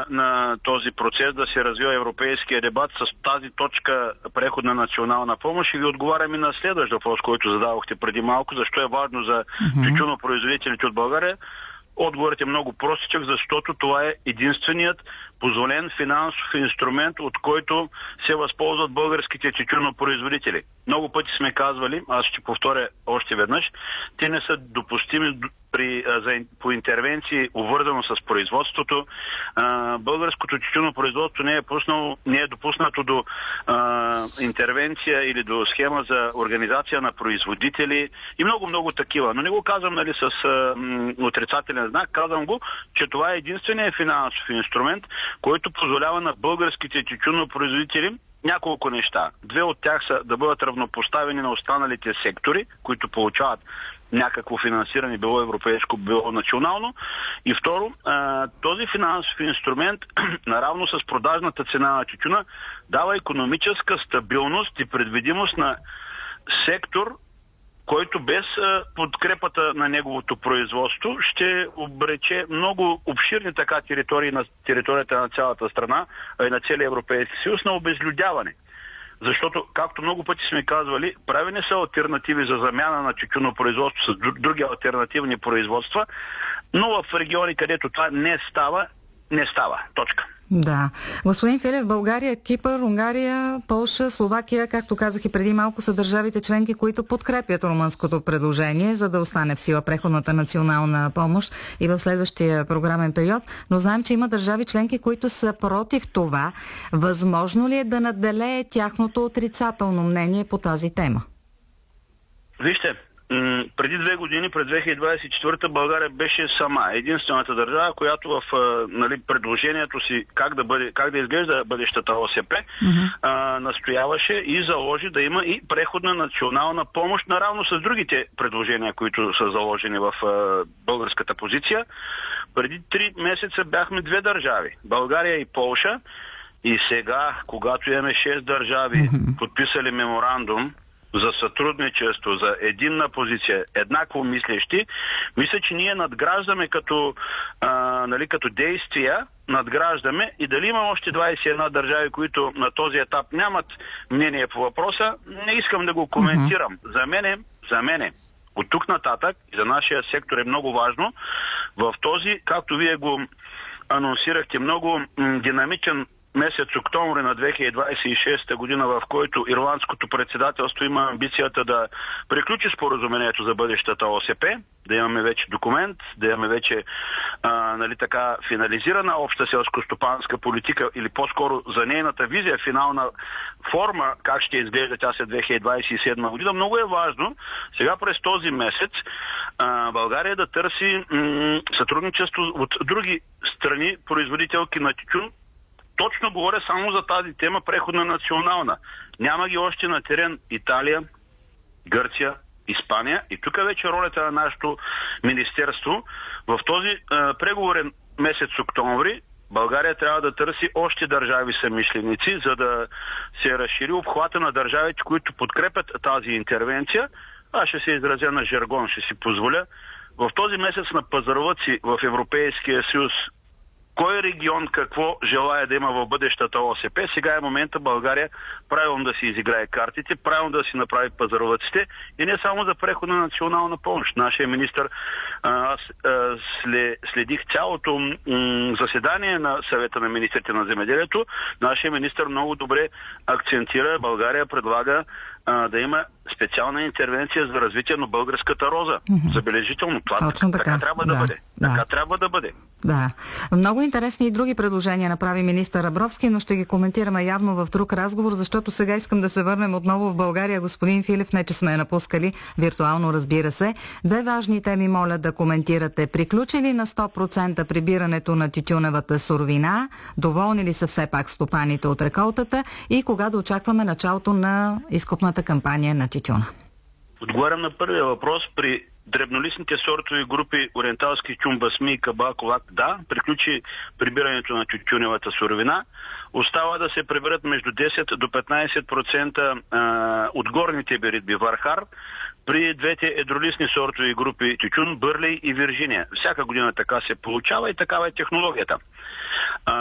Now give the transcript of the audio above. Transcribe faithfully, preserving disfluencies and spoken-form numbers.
на, на този процес да се развива европейския дебат с тази точка преходна национална помощ и ви отговарям и на следващ въпрос, който задавахте преди малко, защо е важно за mm-hmm. тютюнопроизводителите от България. Отговорът е много простичък, защото това е единственият позволен финансов инструмент, от който се възползват българските тютюнопроизводители. Много пъти сме казвали, аз ще повторя още веднъж, те не са допустими при, за, по интервенции, обвързано с производството. А, българското тютюнопроизводство не е, пуснало, не е допуснато до а, интервенция или до схема за организация на производители и много-много такива. Но не го казвам, нали, с а, м, отрицателен знак, казвам го, че това е единственият финансов инструмент, който позволява на българските тютюнопроизводители няколко неща. Две от тях са да бъдат равнопоставени на останалите сектори, които получават някакво финансиране, било европейско, било национално. И второ, този финансов инструмент, наравно с продажната цена на тютюна, дава икономическа стабилност и предвидимост на сектор, който без подкрепата на неговото производство ще обрече много обширни така територии на територията на цялата страна, а и на целия Европейски съюз на обезлюдяване. Защото, както много пъти сме казвали, правени са алтернативи за замяна на тютюнопроизводство с други алтернативни производства, но в региони, където това не става, не става. Точка. Да. Господин Филев, България, Кипър, Унгария, Полша, Словакия, както казах и преди малко, са държавите членки, които подкрепят румънското предложение, за да остане в сила преходната национална помощ и в следващия програмен период. Но знаем, че има държави членки, които са против това. Възможно ли е да надделее тяхното отрицателно мнение по тази тема? Вижте, преди две години, през две хиляди двадесет и четвърта, България беше сама, единствената държава, която в нали, предложението си как да, бъде, как да изглежда бъдещата О С П, mm-hmm. а, настояваше и заложи да има и преходна национална помощ, наравно с другите предложения, които са заложени в а, българската позиция. Преди три месеца бяхме две държави, България и Полша, и сега, когато имаме шест държави, mm-hmm. подписали меморандум за сътрудничество, за единна позиция, еднакво мислещи, мисля, че ние надграждаме като, а, нали, като действия, надграждаме и дали има още двадесет и една държави, които на този етап нямат мнение по въпроса, не искам да го коментирам. Mm-hmm. За мене, за мене, от тук нататък, и за нашия сектор е много важно, в този, както вие го анонсирахте, много м- динамичен месец октомври на две хиляди двадесет и шеста година, в който ирландското председателство има амбицията да приключи споразумението за бъдещата О С П, да имаме вече документ, да имаме вече а, нали, така финализирана обща селско-стопанска политика или по-скоро за нейната визия, финална форма, как ще изглежда тя след две хиляди двадесет и седма година. Много е важно сега през този месец а, България да търси м- сътрудничество от други страни, производителки на тютюн. Точно говоря само за тази тема преходна национална. Няма ги още на терен Италия, Гърция, Испания. И тук вече ролята на нашето министерство. В този е, преговорен месец октомври България трябва да търси още държави съмишленици, за да се разшири обхвата на държавите, които подкрепят тази интервенция. Аз ще се изразя на жаргон, ще си позволя. В този месец на пазарлъци в Европейския съюз кой регион какво желая да има в бъдещата О С П. Сега е момента България правилно да си изиграе картите, правилно да си направи пазарлъците и не само за преходна национална помощ. Нашия министър, аз следих цялото м- заседание на съвета на министрите на земеделието. Нашия министър много добре акцентира, България предлага а, да има специална интервенция за развитие на българската роза. Mm-hmm. Забележително. Това така, така. така трябва да, да бъде. Да. Така трябва да бъде. Да. Много интересни и други предложения направи министър Абровски, но ще ги коментираме явно в друг разговор, защото сега искам да се върнем отново в България. Господин Филев, не че сме напускали, виртуално разбира се. Две важни теми моля да коментирате. Приключи ли на сто процента прибирането на тютюневата суровина? Доволни ли са все пак стопаните от реколтата? И кога да очакваме началото на изкупната кампания на тютюна? Отговарям на първия въпрос. При дребнолистните сортови групи ориенталски тютюн, басми и кабаковак, да, приключи прибирането на тютюневата суровина. Остава да се приберат между десет до петнадесет процента а, от горните беритби вархар при двете едролистни сортови групи тютюн, бърлей и Вирджиния. Всяка година така се получава и такава е технологията. А,